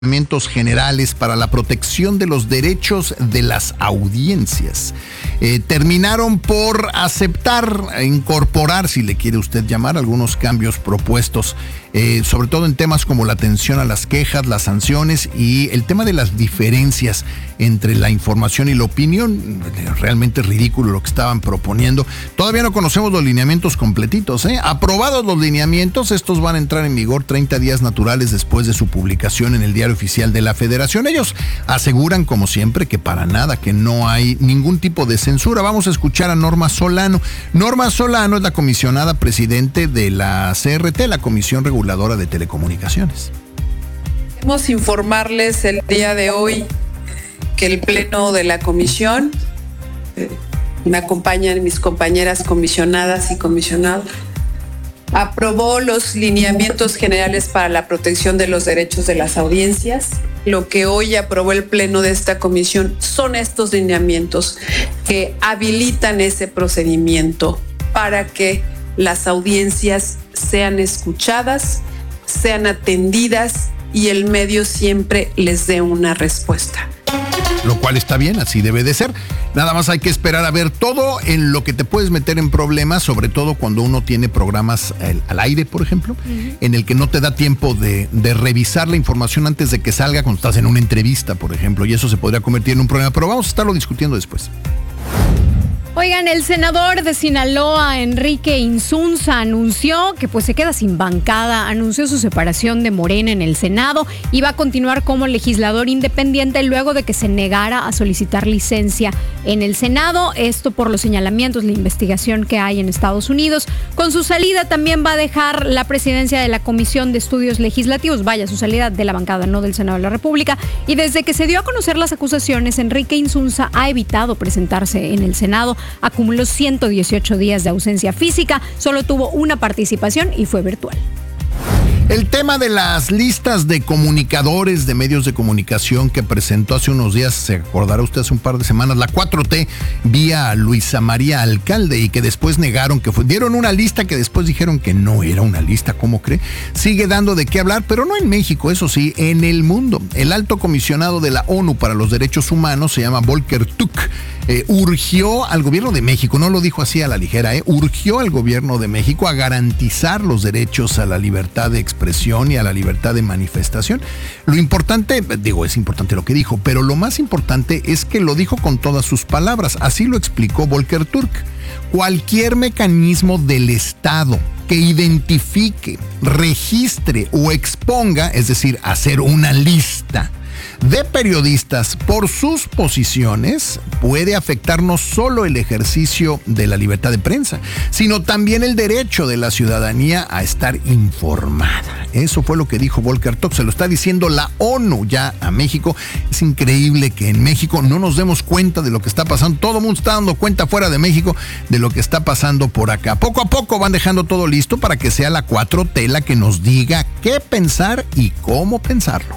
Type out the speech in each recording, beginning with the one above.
lineamientos generales para la protección de los derechos de las audiencias. Terminaron por aceptar, incorporar, si le quiere usted llamar, algunos cambios propuestos, sobre todo en temas como la atención a las quejas, las sanciones y el tema de las diferencias entre la información y la opinión. Realmente ridículo lo que estaban proponiendo. Todavía no conocemos los lineamientos completitos, Aprobados los lineamientos, estos van a entrar en vigor 30 días naturales después de su publicación en el Diario Oficial de la Federación. Ellos aseguran, como siempre, que para nada, que no hay ningún tipo de censura. Vamos a escuchar a Norma Solano. Norma Solano es la comisionada presidente de la CRT, la Comisión Reguladora de Telecomunicaciones. Queremos informarles el día de hoy que el Pleno de la Comisión, me acompañan mis compañeras comisionadas y comisionados, aprobó los lineamientos generales para la protección de los derechos de las audiencias. Lo que hoy aprobó el Pleno de esta comisión son estos lineamientos que habilitan ese procedimiento para que las audiencias sean escuchadas, sean atendidas y el medio siempre les dé una respuesta. Lo cual está bien, así debe de ser. Nada más hay que esperar a ver todo en lo que te puedes meter en problemas, sobre todo cuando uno tiene programas al aire, por ejemplo, en el que no te da tiempo de revisar la información antes de que salga, cuando estás en una entrevista, por ejemplo, y eso se podría convertir en un problema, pero vamos a estarlo discutiendo después. Oigan, el senador de Sinaloa, Enrique Insunza, anunció que se queda sin bancada, anunció su separación de Morena en el Senado y va a continuar como legislador independiente luego de que se negara a solicitar licencia en el Senado, esto por los señalamientos, la investigación que hay en Estados Unidos. Con su salida también va a dejar la presidencia de la Comisión de Estudios Legislativos, su salida de la bancada, no del Senado de la República, y desde que se dio a conocer las acusaciones, Enrique Insunza ha evitado presentarse en el Senado. Acumuló 118 días de ausencia física, solo tuvo una participación y fue virtual. El tema de las listas de comunicadores de medios de comunicación que presentó hace unos días, se acordará usted, hace un par de semanas, la 4T vía Luisa María Alcalde, y que después negaron que dieron una lista que después dijeron que no era una lista, ¿cómo cree? Sigue dando de qué hablar, pero no en México, eso sí, en el mundo. El alto comisionado de la ONU para los Derechos Humanos, se llama Volker Turk, urgió al gobierno de México, no lo dijo así a la ligera, urgió al gobierno de México a garantizar los derechos a la libertad de expresión y a la libertad de manifestación. Lo importante, es importante lo que dijo, pero lo más importante es que lo dijo con todas sus palabras. Así lo explicó Volker Turk. Cualquier mecanismo del Estado que identifique, registre o exponga, es decir, hacer una lista de periodistas por sus posiciones, puede afectar no solo el ejercicio de la libertad de prensa, sino también el derecho de la ciudadanía a estar informada. Eso fue lo que dijo Volker Turk, se lo está diciendo la ONU ya a México. Es increíble que en México no nos demos cuenta de lo que está pasando. Todo el mundo está dando cuenta fuera de México de lo que está pasando por acá. Poco a poco van dejando todo listo para que sea la 4T la que nos diga qué pensar y cómo pensarlo.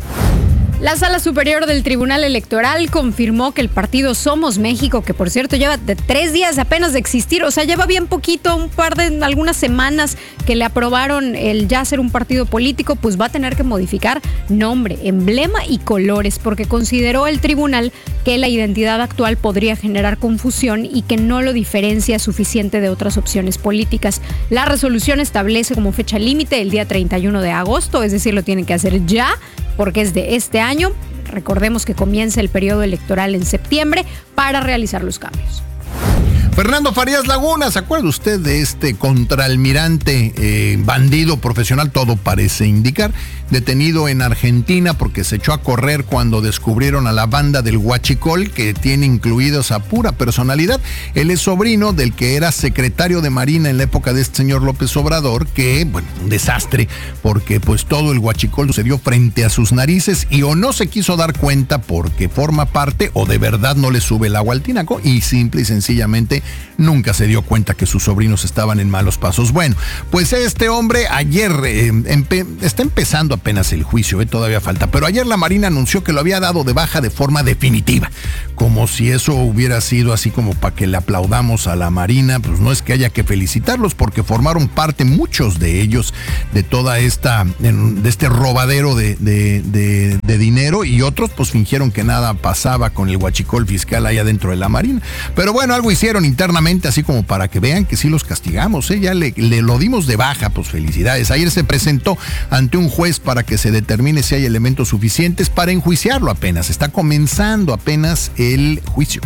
La Sala Superior del Tribunal Electoral confirmó que el partido Somos México, que por cierto lleva 3 días apenas de existir, lleva bien poquito, algunas semanas que le aprobaron el ya ser un partido político, va a tener que modificar nombre, emblema y colores, porque consideró el tribunal que la identidad actual podría generar confusión y que no lo diferencia suficiente de otras opciones políticas. La resolución establece como fecha límite el día 31 de agosto, es decir, lo tienen que hacer ya, porque es de este año. Recordemos que comienza el periodo electoral en septiembre para realizar los cambios. Fernando Farías Laguna, ¿se acuerda usted de este contraalmirante bandido profesional? Todo parece indicar, detenido en Argentina porque se echó a correr cuando descubrieron a la banda del Huachicol, que tiene incluidos a pura personalidad. Él es sobrino del que era secretario de Marina en la época de este señor López Obrador, que, un desastre, porque todo el Huachicol sucedió frente a sus narices y o no se quiso dar cuenta porque forma parte, o de verdad no le sube el agua al tinaco y simple y sencillamente nunca se dio cuenta que sus sobrinos estaban en malos pasos. Bueno, pues este hombre ayer está empezando apenas el juicio, todavía falta. Pero ayer la Marina anunció que lo había dado de baja de forma definitiva, como si eso hubiera sido así como para que le aplaudamos a la Marina. Pues no es que haya que felicitarlos, porque formaron parte muchos de ellos de toda de este robadero de dinero, y otros pues fingieron que nada pasaba con el huachicol fiscal allá dentro de la Marina. Pero bueno, algo hicieron internamente, así como para que vean que sí los castigamos, ya le lo dimos de baja. Pues felicidades. Ayer se presentó ante un juez para que se determine si hay elementos suficientes para enjuiciarlo. Apenas está comenzando apenas el juicio.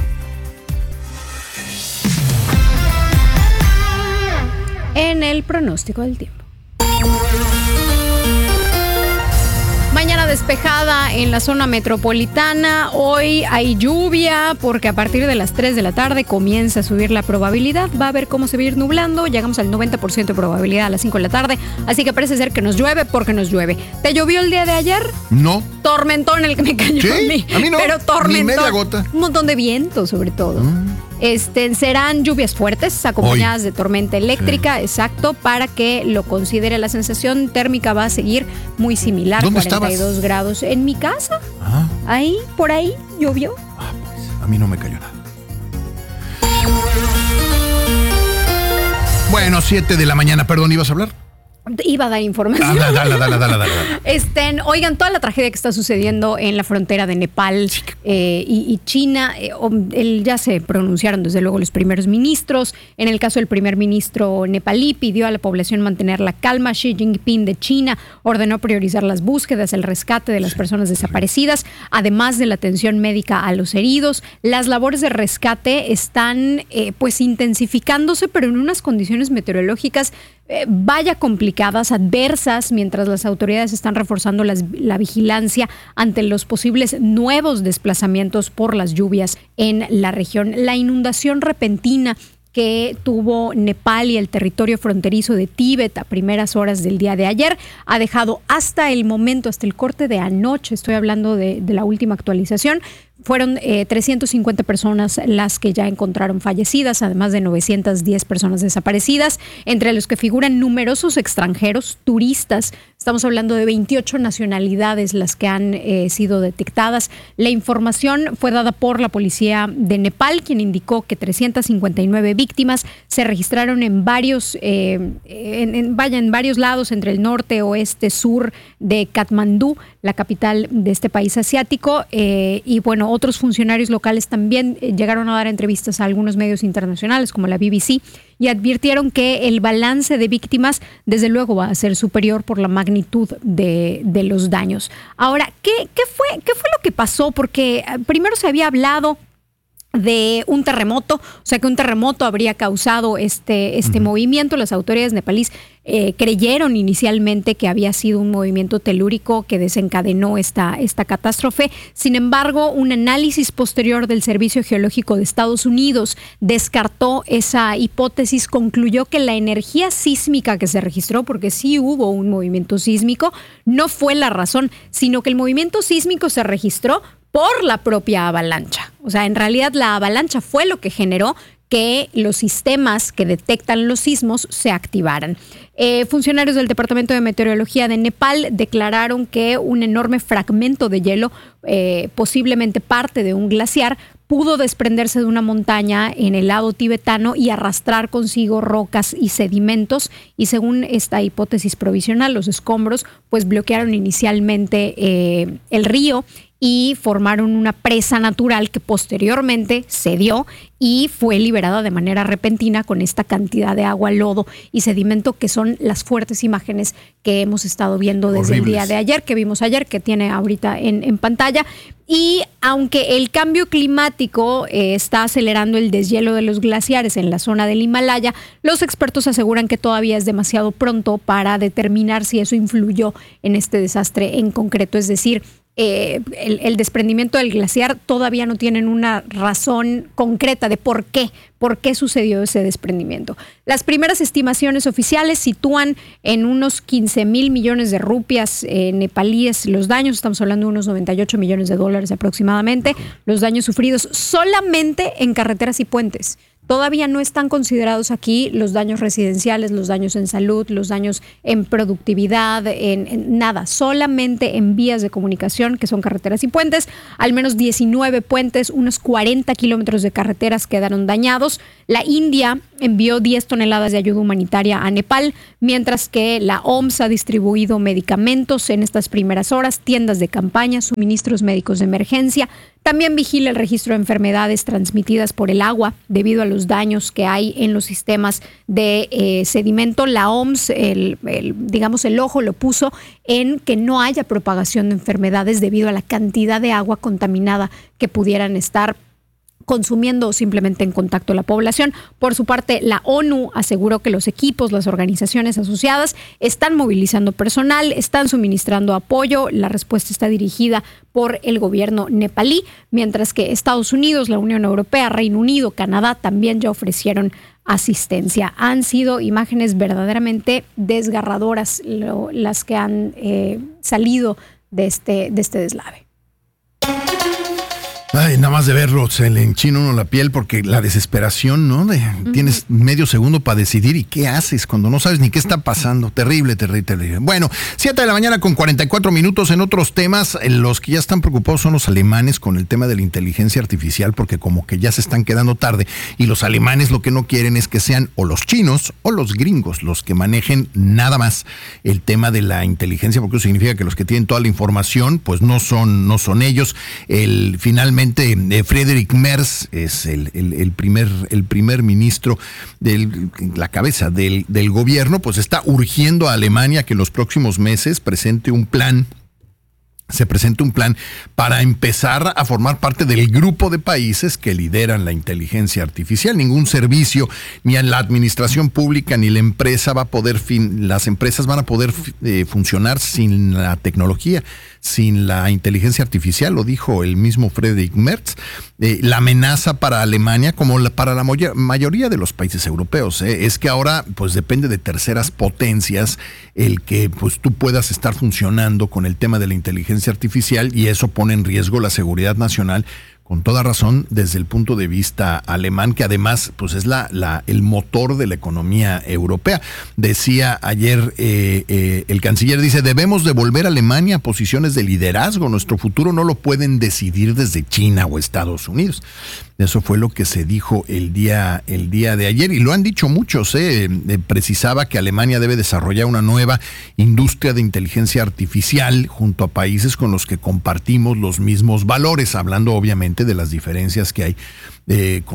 En el pronóstico del tiempo. Mañana despejada en la zona metropolitana. Hoy hay lluvia porque a partir de las 3 de la tarde comienza a subir la probabilidad. Va a ver cómo se va a ir nublando. Llegamos al 90% de probabilidad a las 5 de la tarde. Así que parece ser que nos llueve porque nos llueve. ¿Te llovió el día de ayer? No. Tormentón el que me cayó ¿Sí? A mí no. Pero tormentón. Ni media gota. Un montón de viento sobre todo. Serán lluvias fuertes acompañadas de tormenta eléctrica, exacto, para que lo considere. La sensación térmica va a seguir muy similar. ¿Dónde 42 estabas? grados en mi casa. Ahí, por ahí llovió. Pues a mí no me cayó nada. Bueno, 7 de la mañana, perdón, ¿ibas a hablar? Iba a dar información. Dale. Oigan, toda la tragedia que está sucediendo en la frontera de Nepal y China, ya se pronunciaron desde luego los primeros ministros. En el caso del primer ministro nepalí, pidió a la población mantener la calma. Xi Jinping de China ordenó priorizar las búsquedas, el rescate de las personas desaparecidas, además de la atención médica a los heridos. Las labores de rescate están pues intensificándose, pero en unas condiciones meteorológicas vaya complicadas, adversas, mientras las autoridades están reforzando la vigilancia ante los posibles nuevos desplazamientos por las lluvias en la región. La inundación repentina que tuvo Nepal y el territorio fronterizo de Tíbet a primeras horas del día de ayer ha dejado hasta el momento, hasta el corte de anoche, estoy hablando de la última actualización, fueron 350 personas las que ya encontraron fallecidas, además de 910 personas desaparecidas, entre los que figuran numerosos extranjeros, turistas. Estamos hablando de 28 nacionalidades las que han sido detectadas. La información fue dada por la policía de Nepal, quien indicó que 359 víctimas se registraron en varios lados, entre el norte, oeste, sur de Katmandú, la capital de este país asiático, y bueno, otros funcionarios locales también llegaron a dar entrevistas a algunos medios internacionales como la BBC y advirtieron que el balance de víctimas desde luego va a ser superior por la magnitud de los daños. Ahora, ¿qué fue lo que pasó? Porque primero se había hablado de un terremoto, o sea que un terremoto habría causado este movimiento. Las autoridades nepalíes creyeron inicialmente que había sido un movimiento telúrico que desencadenó esta catástrofe. Sin embargo, un análisis posterior del Servicio Geológico de Estados Unidos descartó esa hipótesis, concluyó que la energía sísmica que se registró, porque sí hubo un movimiento sísmico, no fue la razón, sino que el movimiento sísmico se registró por la propia avalancha. O sea, en realidad la avalancha fue lo que generó que los sistemas que detectan los sismos se activaran. Funcionarios del Departamento de Meteorología de Nepal declararon que un enorme fragmento de hielo, posiblemente parte de un glaciar, pudo desprenderse de una montaña en el lado tibetano y arrastrar consigo rocas y sedimentos, y según esta hipótesis provisional, los escombros pues bloquearon inicialmente el río y formaron una presa natural que posteriormente cedió y fue liberada de manera repentina con esta cantidad de agua, lodo y sedimento, que son las fuertes imágenes que hemos estado viendo desde horribles. El día de ayer, que vimos ayer, que tiene ahorita en pantalla. Y aunque el cambio climático está acelerando el deshielo de los glaciares en la zona del Himalaya, los expertos aseguran que todavía es demasiado pronto para determinar si eso influyó en este desastre en concreto. Es decir, el desprendimiento del glaciar todavía no tienen una razón concreta de por qué sucedió ese desprendimiento. Las primeras estimaciones oficiales sitúan en unos 15,000 millones de rupias nepalíes los daños. Estamos hablando de unos 98 millones de dólares aproximadamente, los daños sufridos solamente en carreteras y puentes. Todavía no están considerados aquí los daños residenciales, los daños en salud, los daños en productividad, en nada, solamente en vías de comunicación, que son carreteras y puentes. Al menos 19 puentes, unos 40 kilómetros de carreteras quedaron dañados. La India envió 10 toneladas de ayuda humanitaria a Nepal, mientras que la OMS ha distribuido medicamentos en estas primeras horas, tiendas de campaña, suministros médicos de emergencia. También vigila el registro de enfermedades transmitidas por el agua debido a los daños que hay en los sistemas de sedimento. La OMS, el ojo lo puso en que no haya propagación de enfermedades debido a la cantidad de agua contaminada que pudieran estar consumiendo o simplemente en contacto la población. Por su parte, la ONU aseguró que los equipos, las organizaciones asociadas están movilizando personal, están suministrando apoyo. La respuesta está dirigida por el gobierno nepalí, mientras que Estados Unidos, la Unión Europea, Reino Unido, Canadá también ya ofrecieron asistencia. Han sido imágenes verdaderamente desgarradoras las que han salido de este deslave. Ay, nada más de verlo, se le enchina uno la piel porque la desesperación, ¿no? Tienes medio segundo para decidir y qué haces cuando no sabes ni qué está pasando. Terrible, terrible, terrible. Bueno, 7 de la mañana con 44 minutos. En otros temas, los que ya están preocupados son los alemanes con el tema de la inteligencia artificial, porque como que ya se están quedando tarde y los alemanes lo que no quieren es que sean o los chinos o los gringos los que manejen nada más el tema de la inteligencia, porque eso significa que los que tienen toda la información pues no son ellos. Finalmente Friedrich Merz es el primer ministro de la cabeza del gobierno, pues está urgiendo a Alemania que en los próximos meses se presente un plan para empezar a formar parte del grupo de países que lideran la inteligencia artificial. Ningún servicio, ni en la administración pública, ni la empresa las empresas van a poder funcionar sin la tecnología, sin la inteligencia artificial, lo dijo el mismo Friedrich Merz. La amenaza para Alemania, como para la mayoría de los países europeos, es que ahora pues depende de terceras potencias el que pues tú puedas estar funcionando con el tema de la inteligencia artificial, y eso pone en riesgo la seguridad nacional, con toda razón, desde el punto de vista alemán, que además pues es el motor de la economía europea. Decía ayer el canciller, dice, debemos devolver a Alemania posiciones de liderazgo. Nuestro futuro no lo pueden decidir desde China o Estados Unidos. Eso fue lo que se dijo el día de ayer, y lo han dicho muchos. Precisaba que Alemania debe desarrollar una nueva industria de inteligencia artificial junto a países con los que compartimos los mismos valores, hablando obviamente de las diferencias que hay